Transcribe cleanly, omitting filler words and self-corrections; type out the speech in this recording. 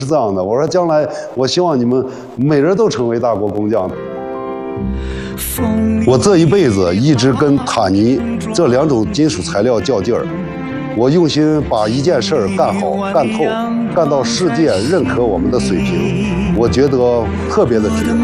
是这样的，我说将来我希望你们每人都成为大国工匠。我这一辈子一直跟塔泥这2种金属材料较劲儿，我用心把一件事儿干好、干透，干到世界认可我们的水平，我觉得特别的值。